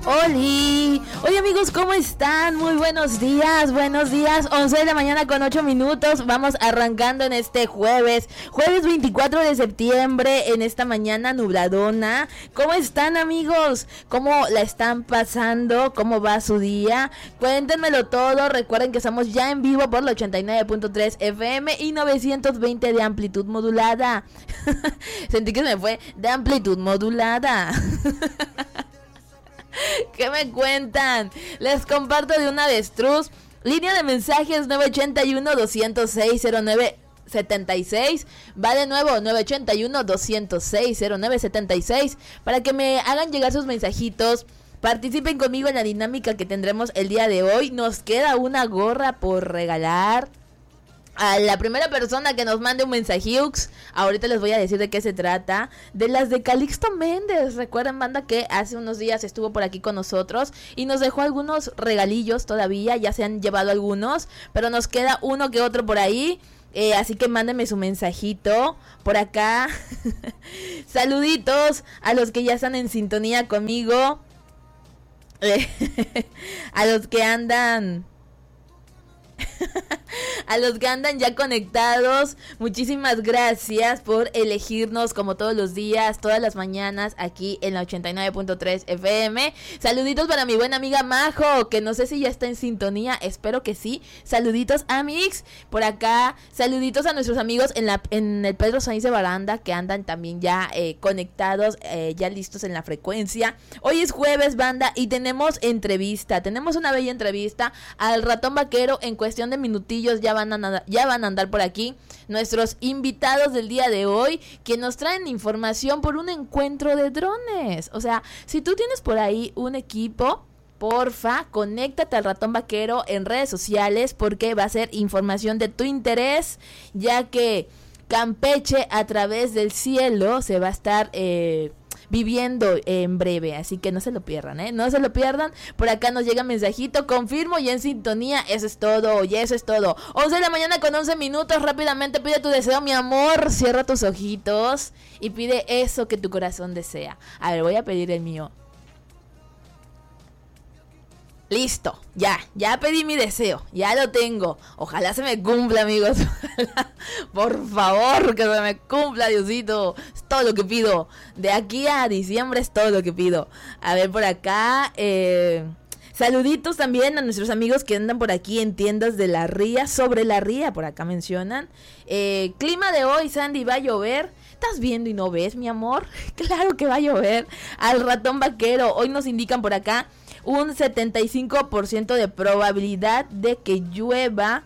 Oli, oye amigos, ¿cómo están? Muy buenos días, 11 de la mañana con 8 minutos, vamos arrancando en este jueves 24 de septiembre, en esta mañana nubladona. ¿Cómo están amigos? ¿Cómo la están pasando? ¿Cómo va su día? Cuéntenmelo todo, recuerden que estamos ya en vivo por la 89.3 FM y 920 de amplitud modulada. Sentí que se me fue de amplitud modulada. ¿Qué me cuentan? Les comparto de un avestruz. Línea de mensajes 981-206-0976. Va de nuevo, 981-206-0976. Para que me hagan llegar sus mensajitos. Participen conmigo en la dinámica que tendremos el día de hoy. Nos queda una gorra por regalar. A la primera persona que nos mande un mensajiux, ahorita les voy a decir de qué se trata, de las de Calixto Méndez. Recuerden, banda, que hace unos días estuvo por aquí con nosotros y nos dejó algunos regalillos todavía, ya se han llevado algunos, pero nos queda uno que otro por ahí. Así que mándenme su mensajito por acá. Saluditos a los que ya están en sintonía conmigo. A los que andan... A los que andan ya conectados, muchísimas gracias por elegirnos como todos los días, todas las mañanas aquí en la 89.3 FM. Saluditos para mi buena amiga Majo, que no sé si ya está en sintonía, espero que sí. Saluditos a Mix por acá, saluditos a nuestros amigos en el Pedro Sainz de Baranda, que andan también ya conectados, ya listos en la frecuencia. Hoy es jueves, banda, y tenemos una bella entrevista al ratón vaquero. En cuestión de minutillos ya van a andar por aquí nuestros invitados del día de hoy, que nos traen información por un encuentro de drones. O sea, si tú tienes por ahí un equipo, porfa, conéctate al ratón vaquero en redes sociales, porque va a ser información de tu interés, ya que Campeche a través del cielo se va a estar viviendo en breve, así que no se lo pierdan, no se lo pierdan. Por acá nos llega mensajito, confirmo y en sintonía. Eso es todo, y eso es todo. 11 de la mañana con 11 minutos, rápidamente pide tu deseo, mi amor. Cierra tus ojitos y pide eso que tu corazón desea. A ver, voy a pedir el mío. Listo, ya pedí mi deseo, ya lo tengo. Ojalá se me cumpla, amigos. Ojalá, por favor, que se me cumpla, Diosito. Es todo lo que pido. De aquí a diciembre es todo lo que pido. A ver, por acá, saluditos también a nuestros amigos que andan por aquí en tiendas de la Ría. Sobre la Ría, por acá mencionan. Clima de hoy, Sandy, va a llover. ¿Estás viendo y no ves, mi amor? Claro que va a llover. Al ratón vaquero, hoy nos indican por acá un 75% de probabilidad de que llueva,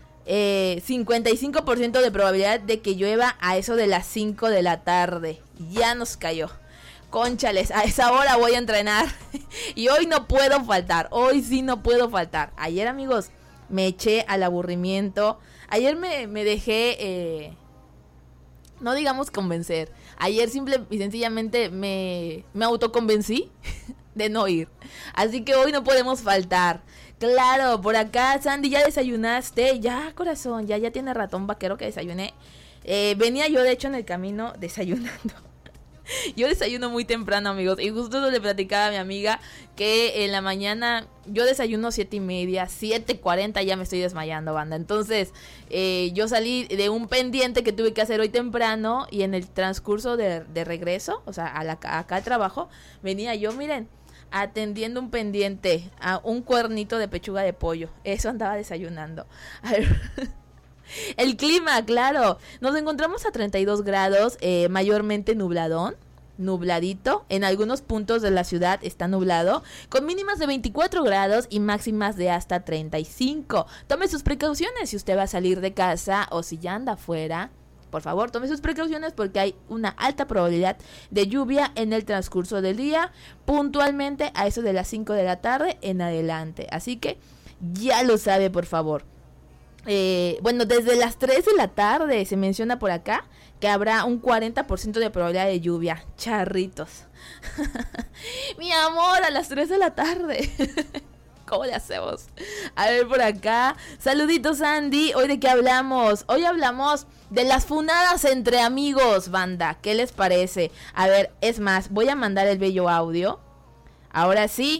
55% de probabilidad de que llueva a eso de las 5 de la tarde. Ya nos cayó. Cónchales, a esa hora voy a entrenar. Y hoy no puedo faltar, hoy sí no puedo faltar. Ayer, amigos, me eché al aburrimiento. Ayer me dejé... no digamos convencer. Ayer simple y sencillamente me autoconvencí de no ir. Así que hoy no podemos faltar. Claro, por acá, Sandy, ¿ya desayunaste? Ya, corazón, ya tiene ratón vaquero que desayuné. Venía yo, de hecho, en el camino desayunando. Yo desayuno muy temprano, amigos, y justo le platicaba a mi amiga que en la mañana yo desayuno 7:30, 7:40 ya me estoy desmayando, banda. Entonces yo salí de un pendiente que tuve que hacer hoy temprano, y en el transcurso de regreso, o sea, acá al trabajo, venía yo, miren, atendiendo un pendiente a un cuernito de pechuga de pollo. Eso andaba desayunando. A ver. El clima, claro, nos encontramos a 32 grados, mayormente nubladito, en algunos puntos de la ciudad está nublado, con mínimas de 24 grados y máximas de hasta 35. Tome sus precauciones si usted va a salir de casa o si ya anda afuera. Por favor, tome sus precauciones porque hay una alta probabilidad de lluvia en el transcurso del día, puntualmente a eso de las 5 de la tarde en adelante. Así que ya lo sabe, por favor. Bueno, desde las 3 de la tarde se menciona por acá que habrá un 40% de probabilidad de lluvia. Charritos. Mi amor, a las 3 de la tarde. ¿Cómo le hacemos? A ver, por acá. Saluditos, Andy. ¿Hoy de qué hablamos? Hoy hablamos de las funadas entre amigos, banda. ¿Qué les parece? A ver, es más, voy a mandar el bello audio. Ahora sí,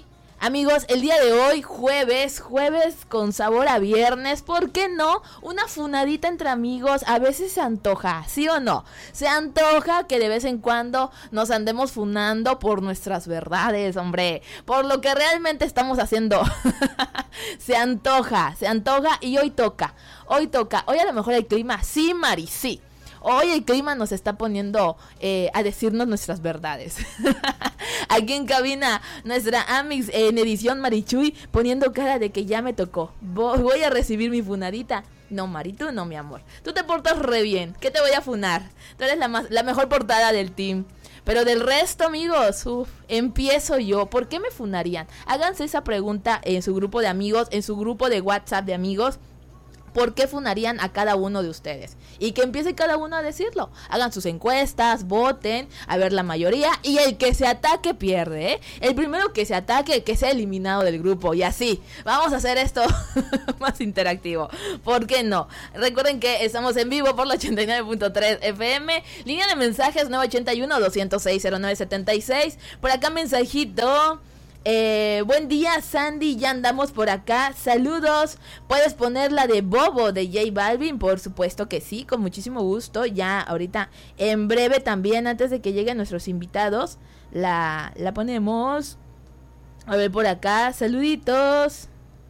Amigos, el día de hoy, jueves con sabor a viernes, ¿por qué no? Una funadita entre amigos, a veces se antoja, ¿sí o no? Se antoja que de vez en cuando nos andemos funando por nuestras verdades, hombre, por lo que realmente estamos haciendo. Se antoja y hoy toca, hoy a lo mejor el clima, sí, Mari, sí. Hoy el clima nos está poniendo a decirnos nuestras verdades. Aquí en cabina, nuestra Amix en edición Marichuy poniendo cara de que ya me tocó. Voy a recibir mi funadita. No, Mari, tú no, mi amor. Tú te portas re bien. ¿Qué te voy a funar? Tú eres la mejor portada del team. Pero del resto, amigos, empiezo yo. ¿Por qué me funarían? Háganse esa pregunta en su grupo de amigos, en su grupo de WhatsApp de amigos. ¿Por qué funarían a cada uno de ustedes? Y que empiece cada uno a decirlo. Hagan sus encuestas, voten, a ver la mayoría. Y el que se ataque pierde, ¿eh? El primero que se ataque, que sea eliminado del grupo. Y así, vamos a hacer esto más interactivo. ¿Por qué no? Recuerden que estamos en vivo por la 89.3 FM. Línea de mensajes 981-206-0976. Por acá mensajito. Buen día, Sandy, ya andamos por acá. Saludos. ¿Puedes poner la de Bobo de J Balvin? Por supuesto que sí, con muchísimo gusto. Ya ahorita, en breve también, antes de que lleguen nuestros invitados, la ponemos. A ver por acá, saluditos.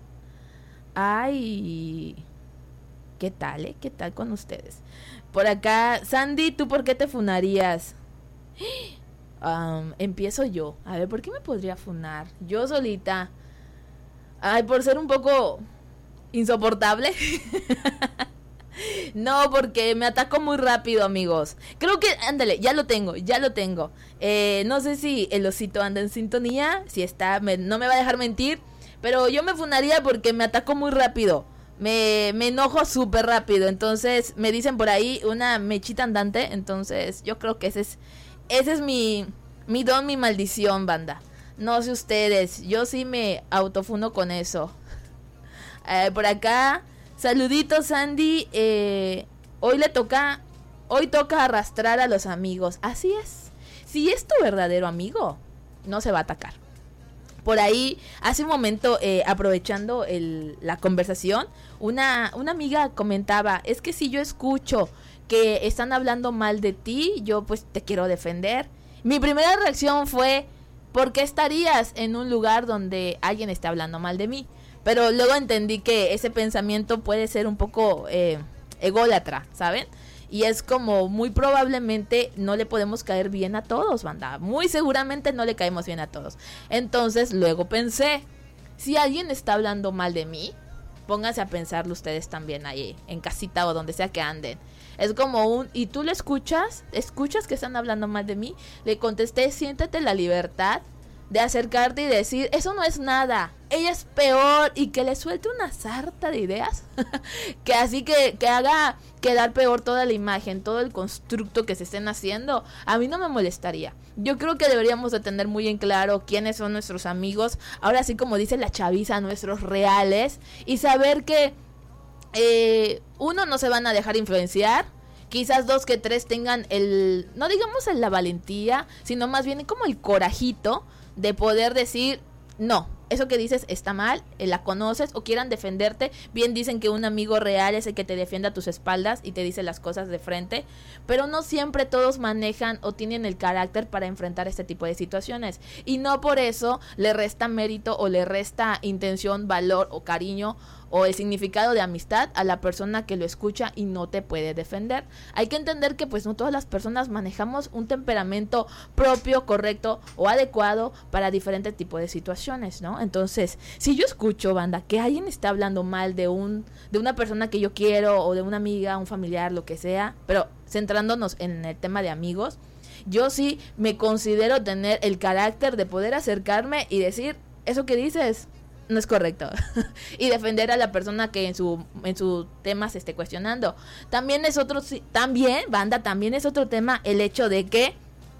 Ay, ¿qué tal, ¿Qué tal con ustedes? Por acá, Sandy, ¿tú por qué te funarías? Empiezo yo. A ver, ¿por qué me podría funar? Yo solita. Ay, por ser un poco insoportable. No, porque me ataco muy rápido, amigos. Creo que, ándale, ya lo tengo. No sé si el osito anda en sintonía. Si está, no me va a dejar mentir. Pero yo me funaría porque me ataco muy rápido. Me enojo súper rápido. Entonces, me dicen por ahí una mechita andante. Entonces, yo creo que ese es mi don, mi maldición, banda. No sé ustedes, yo sí me autofuno con eso. Por acá, saluditos, Sandy. Hoy toca arrastrar a los amigos. Así es. Si es tu verdadero amigo, no se va a atacar. Por ahí, hace un momento, aprovechando la conversación, una amiga comentaba, es que si yo escucho que están hablando mal de ti, yo pues te quiero defender. Mi primera reacción fue, ¿por qué estarías en un lugar donde alguien esté hablando mal de mí? Pero luego entendí que ese pensamiento puede ser un poco ególatra, ¿saben? Y es como muy probablemente no le podemos caer bien a todos, banda. Muy seguramente no le caemos bien a todos. Entonces luego pensé, si alguien está hablando mal de mí, pónganse a pensarlo ustedes también ahí, en casita o donde sea que anden. Es como ¿y tú le escuchas? ¿Escuchas que están hablando mal de mí? Le contesté, siéntate la libertad de acercarte y decir, eso no es nada, ella es peor, y que le suelte una sarta de ideas, que así que haga quedar peor toda la imagen, todo el constructo que se estén haciendo, a mí no me molestaría. Yo creo que deberíamos de tener muy en claro quiénes son nuestros amigos, ahora sí como dice la chaviza, nuestros reales, y saber que uno, no se van a dejar influenciar. Quizás 2 que 3 tengan no digamos la valentía, sino más bien como el corajito de poder decir, no, eso que dices está mal, la conoces, o quieran defenderte. Bien dicen que un amigo real es el que te defiende a tus espaldas y te dice las cosas de frente, pero no siempre todos manejan o tienen el carácter para enfrentar este tipo de situaciones, y no por eso le resta mérito o le resta intención, valor o cariño o el significado de amistad a la persona que lo escucha y no te puede defender. Hay que entender que pues no todas las personas manejamos un temperamento propio, correcto o adecuado para diferentes tipos de situaciones, ¿no? Entonces, si yo escucho, banda, que alguien está hablando mal de una persona que yo quiero, o de una amiga, un familiar, lo que sea, pero centrándonos en el tema de amigos, yo sí me considero tener el carácter de poder acercarme y decir, eso que dices no es correcto y defender a la persona que en su tema se esté cuestionando. También es otro tema el hecho de que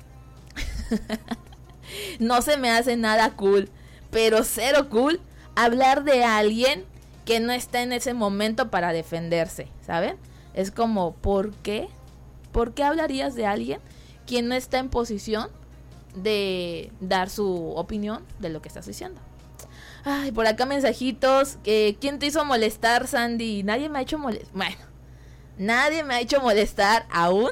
no se me hace nada cool, pero cero cool, hablar de alguien que no está en ese momento para defenderse, ¿saben? Es como, ¿por qué? ¿Por qué hablarías de alguien quien no está en posición de dar su opinión de lo que estás diciendo? Ay, por acá mensajitos. ¿Quién te hizo molestar, Sandy? Nadie me ha hecho molestar. Bueno, nadie me ha hecho molestar aún.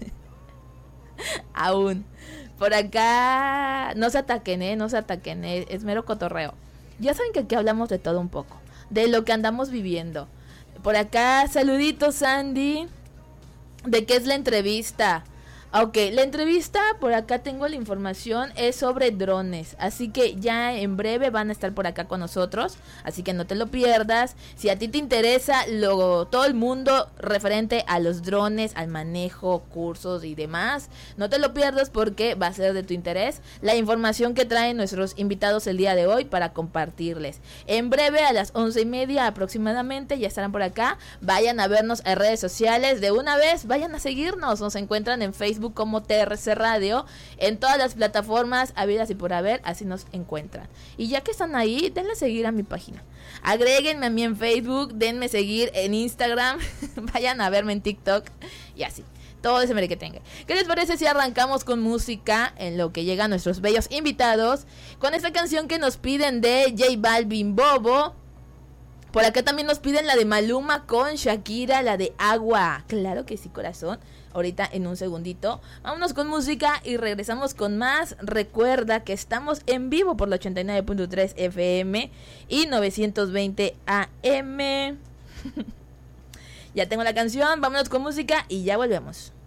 Aún. Por acá. No se ataquen, no se ataquen. Es mero cotorreo. Ya saben que aquí hablamos de todo un poco. De lo que andamos viviendo. Por acá, saluditos, Sandy. ¿De qué es la entrevista? Ok, la entrevista, por acá tengo la información, es sobre drones, así que ya en breve van a estar por acá con nosotros, así que no te lo pierdas. Si a ti te interesa todo el mundo referente a los drones, al manejo, cursos y demás, no te lo pierdas porque va a ser de tu interés la información que traen nuestros invitados el día de hoy para compartirles. En breve, a las 11:30 aproximadamente, ya estarán por acá. Vayan a vernos en redes sociales, de una vez vayan a seguirnos, nos encuentran en Facebook como TRC Radio, en todas las plataformas habidas y por haber, así nos encuentran. Y ya que están ahí, denle seguir a mi página, agréguenme a mí en Facebook, denme seguir en Instagram, vayan a verme en TikTok y así, todo ese mere que tenga. ¿Qué les parece si arrancamos con música en lo que llegan nuestros bellos invitados, con esta canción que nos piden de J Balvin, Bobo? Por acá también nos piden la de Maluma con Shakira, la de Agua. Claro que sí, corazón. Ahorita en un segundito. Vámonos con música y regresamos con más. Recuerda que estamos en vivo por la 89.3 FM y 920 AM. Ya tengo la canción. Vámonos con música y ya volvemos.